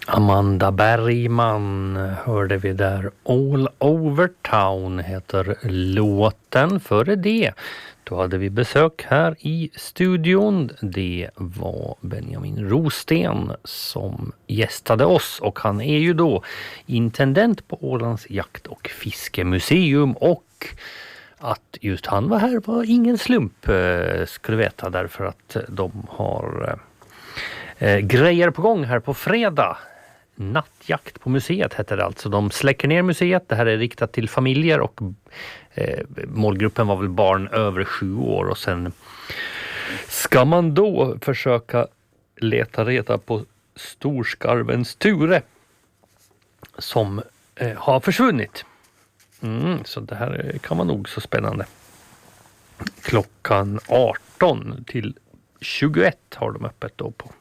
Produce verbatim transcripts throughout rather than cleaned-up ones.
Amanda Bergman hörde vi där. All Over Town heter låten. Före det, då hade vi besök här i studion. Det var Benjamin Rosten som gästade oss. Och han är ju då intendent på Ålands jakt- och fiskemuseum. Och att just han var här var ingen slump, skulle veta, därför att de har eh, grejer på gång här på fredag. Nattjakt på museet heter det alltså. De släcker ner museet. Det här är riktat till familjer och eh, målgruppen var väl barn över sju år. Och sen ska man då försöka leta reda på storskarvens Ture som eh, har försvunnit. Mm, så det här kan vara nog så spännande. Klockan arton till tjugoett har de öppet då på.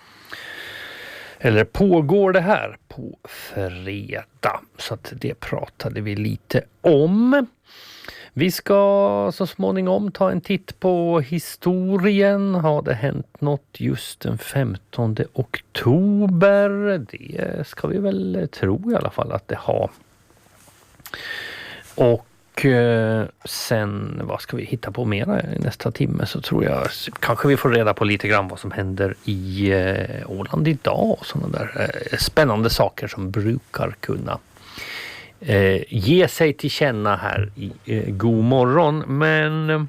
Eller pågår det här på fredag. Så att det pratade vi lite om. Vi ska så småningom ta en titt på historien. Har det hänt något just den femtonde oktober? Det ska vi väl tro i alla fall att det har. Och sen, vad ska vi hitta på mera i nästa timme, så tror jag kanske vi får reda på lite grann vad som händer i eh, Åland idag och sådana där eh, spännande saker som brukar kunna eh, ge sig till känna här i eh, God morgon. Men eh,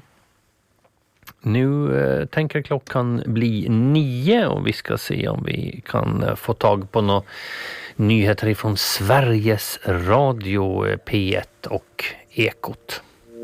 nu eh, tänker klockan bli nio och vi ska se om vi kan eh, få tag på några nyheter ifrån Sveriges Radio eh, P ett och Ekot.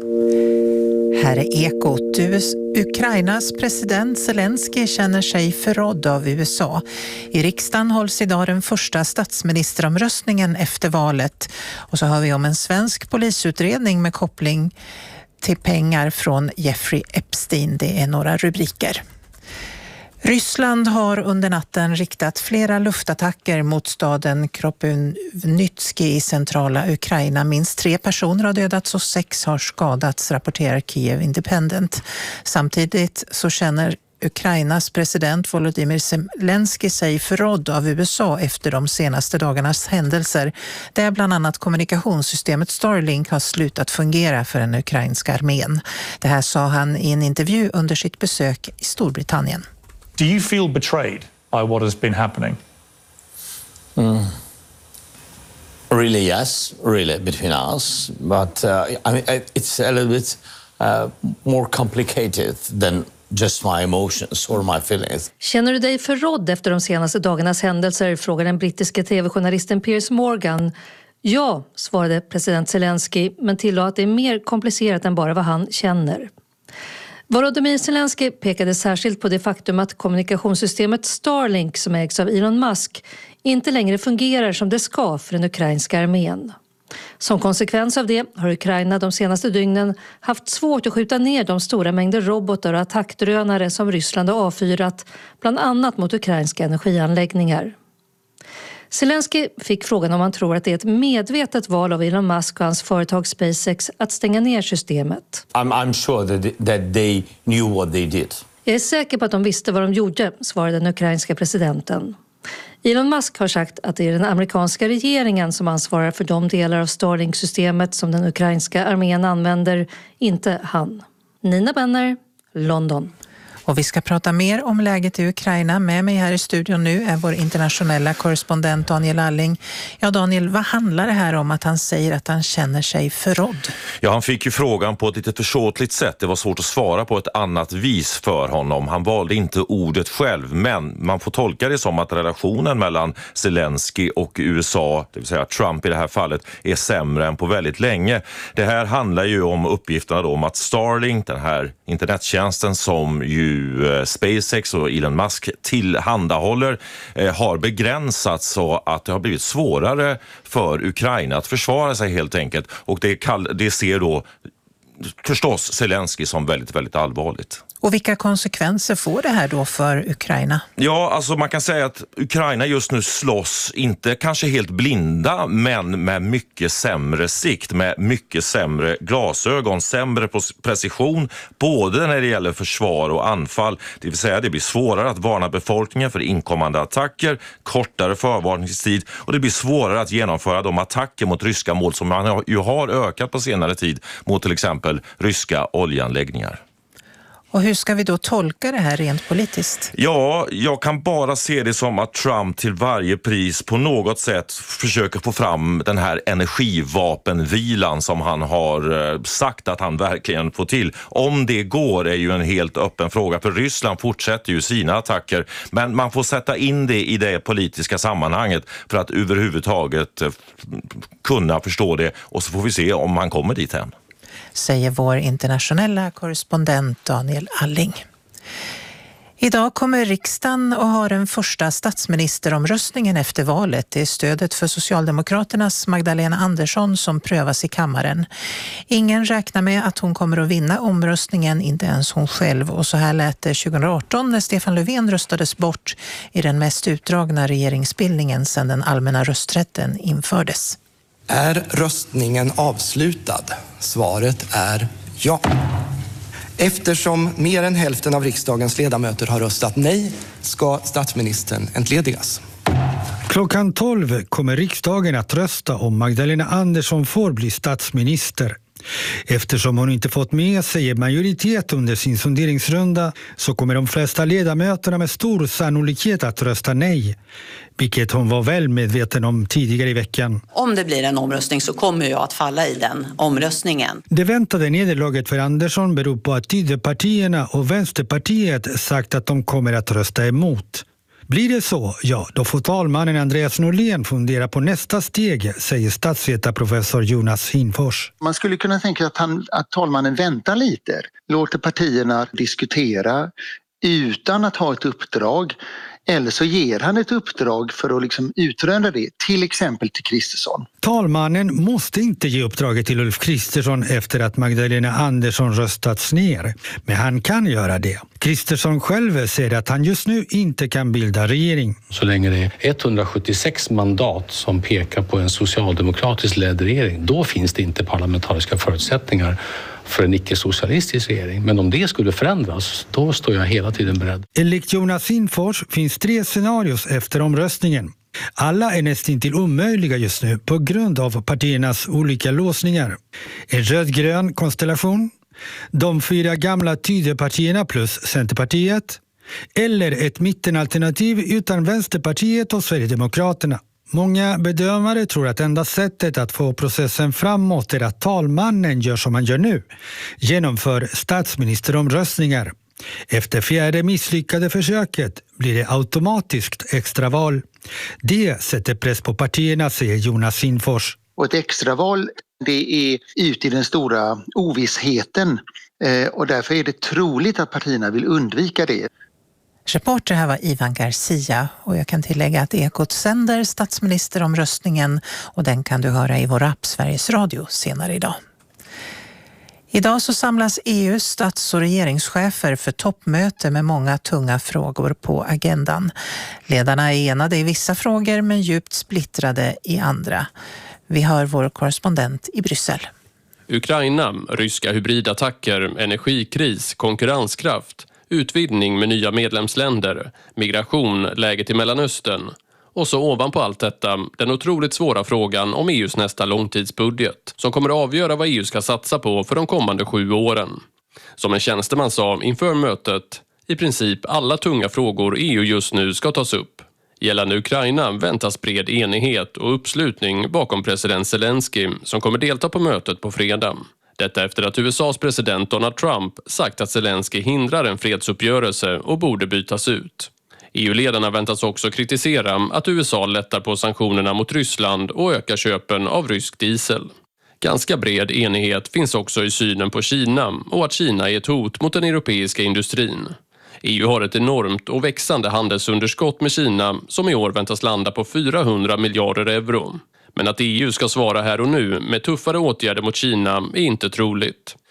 Här är Ekot. Ukrainas president Zelensky känner sig förrådd av U S A. I riksdagen hålls idag den första statsministeromröstningen efter valet. Och så hör vi om en svensk polisutredning med koppling till pengar från Jeffrey Epstein. Det är några rubriker. Ryssland har under natten riktat flera luftattacker mot staden Kropyvnytski i centrala Ukraina. Minst tre personer har dödats och sex har skadats, rapporterar Kiev Independent. Samtidigt så känner Ukrainas president Volodymyr Zelensky sig förrådd av U S A efter de senaste dagarnas händelser, där bland annat kommunikationssystemet Starlink har slutat fungera för den ukrainska armén. Det här sa han i en intervju under sitt besök i Storbritannien. Do you feel betrayed by what has been happening? Mm. Really, yes, really, between us. But uh, I mean, it's a little bit uh, more complicated than just my emotions or my feelings. Känner du dig förrådd efter de senaste dagarnas händelser, frågar den brittiska tv-journalisten Piers Morgan. Ja, svarade president Zelensky, men tillade att det är mer komplicerat än bara vad han känner. Volodymyr Zelensky pekade särskilt på det faktum att kommunikationssystemet Starlink, som ägs av Elon Musk, inte längre fungerar som det ska för den ukrainska armén. Som konsekvens av det har Ukraina de senaste dygnen haft svårt att skjuta ner de stora mängder robotar och attackdrönare som Ryssland har avfyrat, bland annat mot ukrainska energianläggningar. Zelensky fick frågan om han tror att det är ett medvetet val av Elon Musk och hans företag SpaceX att stänga ner systemet. I'm, I'm sure that, that they knew what they did. Jag är säker på att de visste vad de gjorde, svarade den ukrainska presidenten. Elon Musk har sagt att det är den amerikanska regeringen som ansvarar för de delar av Starlink-systemet som den ukrainska armén använder, inte han. Nina Benner, London. Och vi ska prata mer om läget i Ukraina. Med mig här i studion nu är vår internationella korrespondent Daniel Alling. Ja, Daniel, vad handlar det här om att han säger att han känner sig förrådd? Ja, han fick ju frågan på ett lite försåtligt sätt. Det var svårt att svara på ett annat vis för honom. Han valde inte ordet själv, men man får tolka det som att relationen mellan Zelensky och U S A, det vill säga Trump i det här fallet, är sämre än på väldigt länge. Det här handlar ju om uppgifterna då om att Starlink, den här internettjänsten som ju SpaceX och Elon Musk tillhandahåller, eh, har begränsats så att det har blivit svårare för Ukraina att försvara sig helt enkelt. Och det, kall- det ser då förstås Zelensky som väldigt, väldigt allvarligt. Och vilka konsekvenser får det här då för Ukraina? Ja, alltså man kan säga att Ukraina just nu slåss, inte kanske helt blinda, men med mycket sämre sikt, med mycket sämre glasögon, sämre precision, både när det gäller försvar och anfall. Det vill säga det blir svårare att varna befolkningen för inkommande attacker, kortare förvarningstid, och det blir svårare att genomföra de attacker mot ryska mål som man ju har ökat på senare tid mot till exempel ryska oljeanläggningar. Och hur ska vi då tolka det här rent politiskt? Ja, jag kan bara se det som att Trump till varje pris på något sätt försöker få fram den här energivapenvilan som han har sagt att han verkligen får till. Om det går är ju en helt öppen fråga, för Ryssland fortsätter ju sina attacker, men man får sätta in det i det politiska sammanhanget för att överhuvudtaget kunna förstå det, och så får vi se om man kommer dit än. Säger vår internationella korrespondent Daniel Alling. Idag kommer riksdagen att ha den första statsministeromröstningen efter valet. Det är stödet för Socialdemokraternas Magdalena Andersson som prövas i kammaren. Ingen räknar med att hon kommer att vinna omröstningen, inte ens hon själv. Och så här lät det tjugohundraarton när Stefan Löfven röstades bort i den mest utdragna regeringsbildningen sedan den allmänna rösträtten infördes. Är röstningen avslutad? Svaret är ja. Eftersom mer än hälften av riksdagens ledamöter har röstat nej ska statsministern entledigas. Klockan tolv kommer riksdagen att rösta om Magdalena Andersson får bli statsminister. Eftersom hon inte fått med sig en majoritet under sin sonderingsrunda så kommer de flesta ledamöterna med stor sannolikhet att rösta nej, vilket hon var väl medveten om tidigare i veckan. Om det blir en omröstning så kommer jag att falla i den omröstningen. Det väntade nederlaget för Andersson beror på att Tidöpartierna och Vänsterpartiet sagt att de kommer att rösta emot. Blir det så, ja, då får talmannen Andreas Norlén fundera på nästa steg, säger statsvetarprofessor Jonas Hinfors. Man skulle kunna tänka att, han, att talmannen väntar lite, låter partierna diskutera utan att ha ett uppdrag, eller så ger han ett uppdrag för att liksom utröna det, till exempel till Kristersson. Talmannen måste inte ge uppdraget till Ulf Kristersson efter att Magdalena Andersson röstats ner, men han kan göra det. Kristersson själv säger att han just nu inte kan bilda regering. Så länge det är etthundrasjuttiosex mandat som pekar på en socialdemokratisk ledd regering, då finns det inte parlamentariska förutsättningar för en icke-socialistisk regering. Men om det skulle förändras, då står jag hela tiden beredd. Enligt Jonas Hinfors finns tre scenarios efter omröstningen. Alla är nästan till omöjliga just nu på grund av partiernas olika låsningar. En röd-grön konstellation, de fyra gamla Tidöpartierna plus Centerpartiet, eller ett mittenalternativ utan Vänsterpartiet och Sverigedemokraterna. Många bedömare tror att enda sättet att få processen framåt är att talmannen gör som han gör nu, genomför statsministeromröstningar. Efter fjärde misslyckade försöket blir det automatiskt extraval. Det sätter press på partierna, säger Jonas Hinfors. Och ett extraval, det är ut i den stora ovissheten, eh, och därför är det troligt att partierna vill undvika det. Reporter här var Ivan Garcia, och jag kan tillägga att Ekot sänder statsministeromröstningen, och den kan du höra i vår app Sveriges Radio senare idag. Idag så samlas E U:s stats- och regeringschefer för toppmöte med många tunga frågor på agendan. Ledarna är enade i vissa frågor men djupt splittrade i andra. Vi hör vår korrespondent i Bryssel. Ukraina, ryska hybridattacker, energikris, konkurrenskraft, utvidgning med nya medlemsländer, migration, läget i Mellanöstern. Och så ovanpå allt detta, den otroligt svåra frågan om E U:s nästa långtidsbudget som kommer att avgöra vad E U ska satsa på för de kommande sju åren. Som en tjänsteman sa inför mötet, i princip alla tunga frågor E U just nu ska tas upp. Gällande Ukraina väntas bred enighet och uppslutning bakom president Zelensky som kommer delta på mötet på fredag. Detta efter att U S A:s president Donald Trump sagt att Zelensky hindrar en fredsuppgörelse och borde bytas ut. E U-ledarna väntas också kritisera att U S A lättar på sanktionerna mot Ryssland och ökar köpen av rysk diesel. Ganska bred enighet finns också i synen på Kina och att Kina är ett hot mot den europeiska industrin. E U har ett enormt och växande handelsunderskott med Kina som i år väntas landa på fyrahundra miljarder euro. Men att E U ska svara här och nu med tuffare åtgärder mot Kina är inte troligt.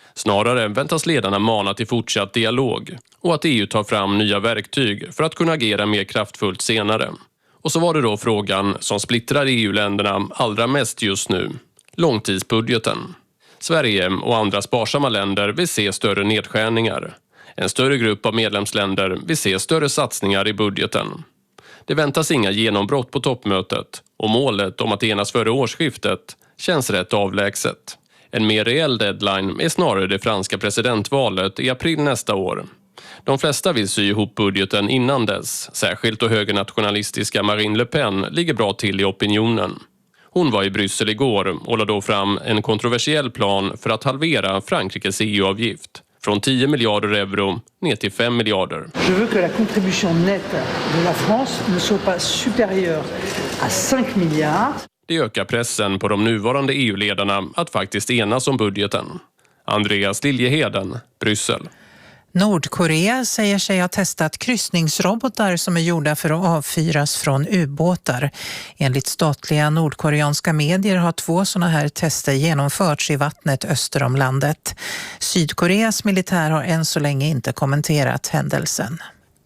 Snarare väntas ledarna mana till fortsatt dialog och att E U tar fram nya verktyg för att kunna agera mer kraftfullt senare. Och så var det då frågan som splittrar E U-länderna allra mest just nu. Långtidsbudgeten. Sverige och andra sparsamma länder vill se större nedskärningar. En större grupp av medlemsländer vill se större satsningar i budgeten. Det väntas inga genombrott på toppmötet och målet om att enas före årsskiftet känns rätt avlägset. En mer reell deadline är snarare det franska presidentvalet i april nästa år. De flesta vill sy ihop budgeten innan dess, särskilt då högernationalistiska Marine Le Pen ligger bra till i opinionen. Hon var i Bryssel igår och lade då fram en kontroversiell plan för att halvera Frankrikes E U-avgift. Från tio miljarder euro ner till fem miljarder. Je veux que la contribution nette de la France ne soit pas supérieure à cinq milliards. Det ökar pressen på de nuvarande E U-ledarna att faktiskt enas om budgeten. Andreas Liljeheden, Bryssel. Nordkorea säger sig ha testat kryssningsrobotar som är gjorda för att avfyras från ubåtar. Enligt statliga nordkoreanska medier har två sådana här tester genomförts i vattnet öster om landet. Sydkoreas militär har än så länge inte kommenterat händelsen.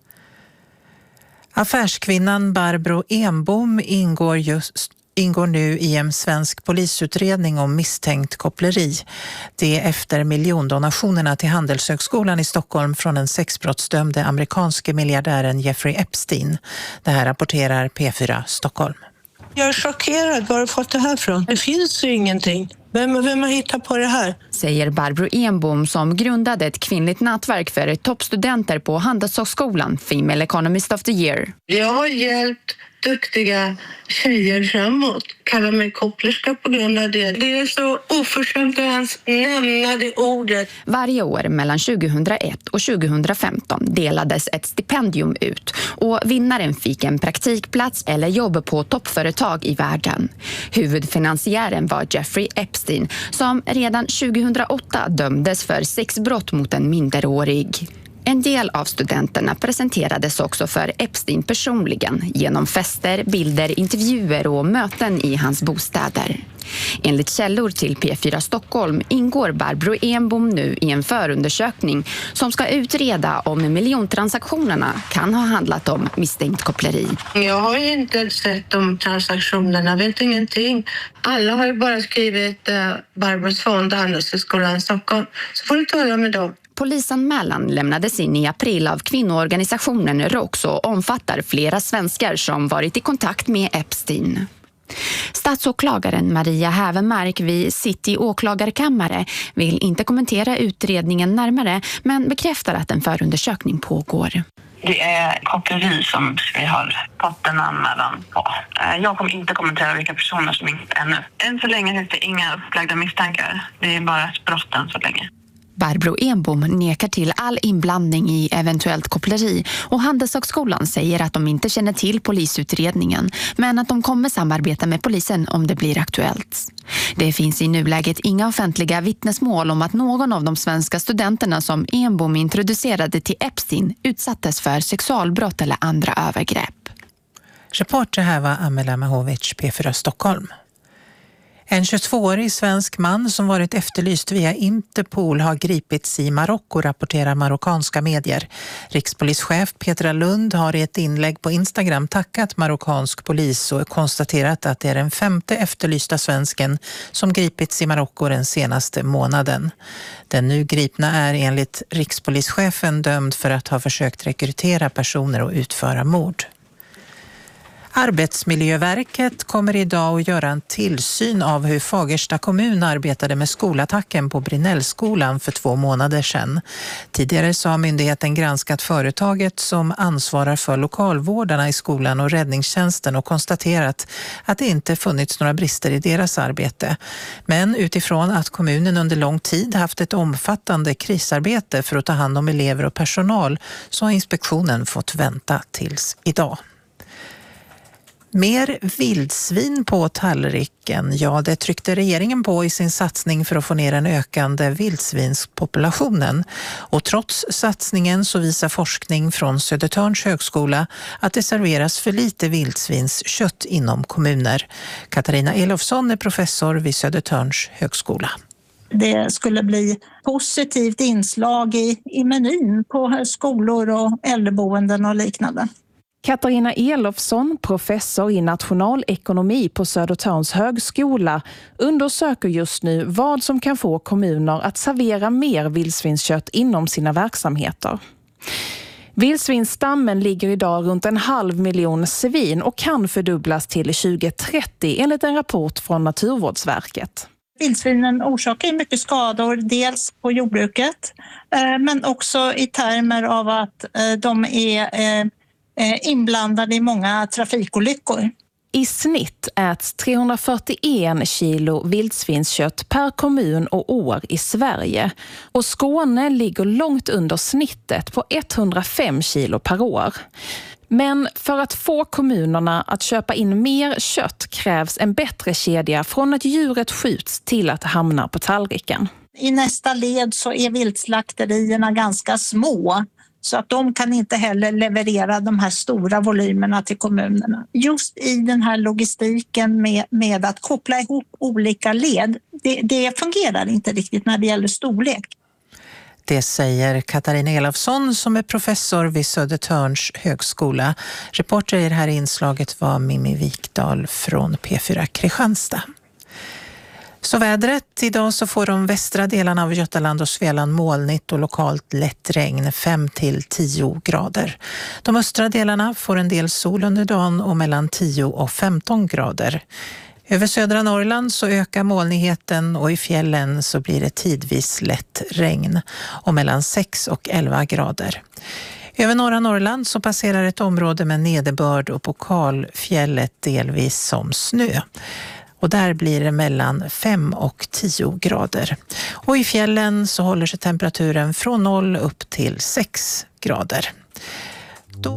Affärskvinnan Barbro Enbom ingår just ingår nu i en svensk polisutredning om misstänkt koppleri. Det är efter miljondonationerna till Handelshögskolan i Stockholm från den sexbrottsdömde amerikanske miljardären Jeffrey Epstein. Det här rapporterar P fyra Stockholm. Jag är chockerad. Var har du fått det här från? Det finns ju ingenting. Vem, vem har hittat på det här? Säger Barbro Enbom som grundade ett kvinnligt nätverk för toppstudenter på Handelshögskolan, Female Economist of the Year. Jag har hjälpt duktiga tjejer framåt. Kallar mig kopplerska på grund av det. Det är så oförskämt att ens nämna det ordet. Varje år mellan tjugohundraett och tjugohundrafemton delades ett stipendium ut och vinnaren fick en praktikplats eller jobb på toppföretag i världen. Huvudfinansiären var Jeffrey Epstein som redan tjugohundraåtta dömdes för sexbrott mot en minderårig. En del av studenterna presenterades också för Epstein personligen genom fester, bilder, intervjuer och möten i hans bostäder. Enligt källor till P fyra Stockholm ingår Barbro Enbom nu i en förundersökning som ska utreda om miljontransaktionerna kan ha handlat om misstänkt koppleri. Jag har ju inte sett de transaktionerna, vet ingenting. Alla har ju bara skrivit eh, Barbros fond, Handelshögskolan i Stockholm. Så får du tala med dem. Polisanmälan lämnades in i april av kvinnoorganisationen ROX och omfattar flera svenskar som varit i kontakt med Epstein. Statsåklagaren Maria Hävermark vid City åklagarkammare vill inte kommentera utredningen närmare men bekräftar att en förundersökning pågår. Det är koppleri som vi har fått en anmälan på. Jag kommer inte kommentera vilka personer som inte ännu. Än så länge finns det inga upplagda misstankar. Det är bara brotten så länge. Barbro Enbom nekar till all inblandning i eventuellt koppleri och Handelshögskolan säger att de inte känner till polisutredningen men att de kommer samarbeta med polisen om det blir aktuellt. Det finns i nuläget inga offentliga vittnesmål om att någon av de svenska studenterna som Enbom introducerade till Epstein utsattes för sexualbrott eller andra övergrepp. Reporter här var Amela Mahovic, P fyra Stockholm. En tjugotvåårig svensk man som varit efterlyst via Interpol har gripits i Marocko, rapporterar marockanska medier. Rikspolischef Petra Lund har i ett inlägg på Instagram tackat marockansk polis och konstaterat att det är den femte efterlysta svensken som gripits i Marocko den senaste månaden. Den nu gripna är enligt rikspolischefen dömd för att ha försökt rekrytera personer och utföra mord. Arbetsmiljöverket kommer idag att göra en tillsyn av hur Fagersta kommun arbetade med skolattacken på Brinnellskolan för två månader sedan. Tidigare så har myndigheten granskat företaget som ansvarar för lokalvårdarna i skolan och räddningstjänsten och konstaterat att det inte funnits några brister i deras arbete. Men utifrån att kommunen under lång tid haft ett omfattande krisarbete för att ta hand om elever och personal så har inspektionen fått vänta tills idag. Mer vildsvin på tallriken, ja det tryckte regeringen på i sin satsning för att få ner den ökande vildsvinspopulationen. Och trots satsningen så visar forskning från Södertörns högskola att det serveras för lite vildsvinskött inom kommuner. Katarina Elofsson är professor vid Södertörns högskola. det skulle bli positivt inslag i, i menyn på skolor och äldreboenden och liknande. Katarina Elofsson, professor i nationalekonomi på Södertörns högskola, undersöker just nu vad som kan få kommuner att servera mer vildsvinskött inom sina verksamheter. Vildsvinsstammen ligger idag runt en halv miljon svin och kan fördubblas till tjugo trettio enligt en rapport från Naturvårdsverket. Vildsvinen orsakar mycket skador, dels på jordbruket men också i termer av att de är inblandade i många trafikolyckor. I snitt äts trehundrafyrtioen kilo vildsvinskött per kommun och år i Sverige. Och Skåne ligger långt under snittet på etthundrafem kilo per år. Men för att få kommunerna att köpa in mer kött krävs en bättre kedja från att djuret skjuts till att hamna på tallriken. I nästa led så är viltslakterierna ganska små. Så att de kan inte heller leverera de här stora volymerna till kommunerna. Just i den här logistiken med, med att koppla ihop olika led, det, det fungerar inte riktigt när det gäller storlek. Det säger Katarina Elofsson som är professor vid Södertörns högskola. Reporter i det här inslaget var Mimmi Wikdahl från P fyra Kristianstad. Så vädret, idag så får de västra delarna av Götaland och Svealand molnigt och lokalt lätt regn, fem till tio grader. De östra delarna får en del sol under dagen och mellan tio och femton grader. Över södra Norrland så ökar molnigheten och i fjällen så blir det tidvis lätt regn och mellan sex och elva grader. Över norra Norrland så passerar ett område med nederbörd och på kalfjället delvis som snö. Och där blir det mellan fem och tio grader. Och i fjällen så håller sig temperaturen från noll upp till sex grader. Då...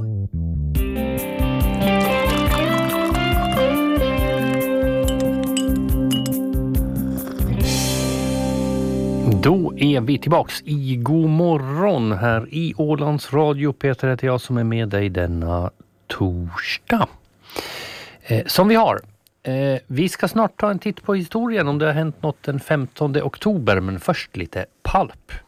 Då är vi tillbaks i God morgon här i Ålands Radio. Peter heter jag som är med dig denna torsdag. Eh, som vi har. Eh, vi ska snart ta en titt på historien om det har hänt något den femtonde oktober, men först lite palp.